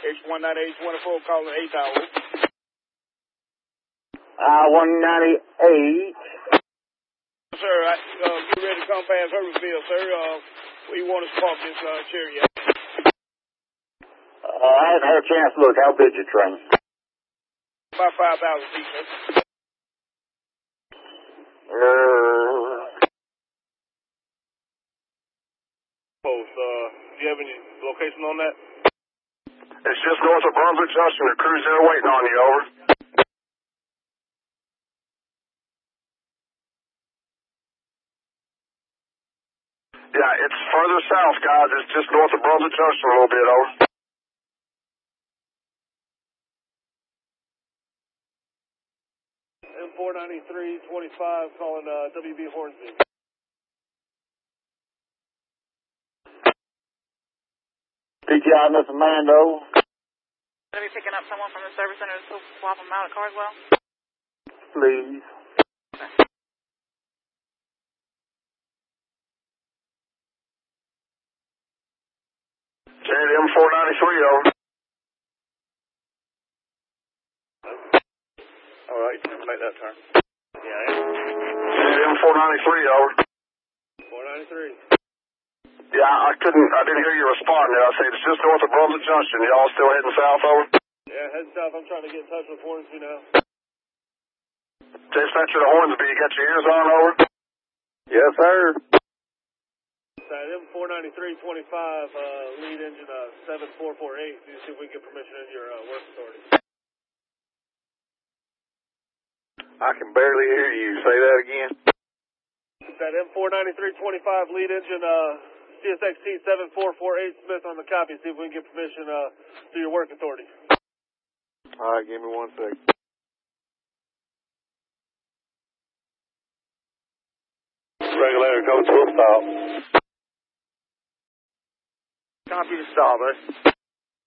H19824 calling 8th hour. 198. Sir, get ready to come past Hurleyville, sir. Where you want us to park this Chariot? I haven't had a chance to look. How big's your train? About 5,000 feet, sir. Do you have any location on that? It's just north of Brunswick Junction. The crew's there waiting on you, over. Yeah, it's further south, guys. It's just north of Brunswick Junction a little bit, over. M49325 calling WB Hornsby. PTI Miss Amando. Are we picking up someone from the service center to swap them out at Carswell? Please. Chariot M493, over. All right, make that turn. Yeah. Chariot M493, over. 493. Yeah, I didn't hear you respond there. I said it's just north of Brunswick Junction. Y'all still heading south, over? Yeah, heading south. I'm trying to get in touch with Hornsby now. Dispatcher to Hornsby, you got your ears on, over? Yes, sir. That M49325, lead engine 7448. Do you see if we can get permission in your work authority? I can barely hear you. Say that again. That M49325, lead engine CSXT 7448 Smith on the copy. See if we can get permission through your work authority. All right, give me 1 second. Regulator, go to a stop. Copy the stop, bud.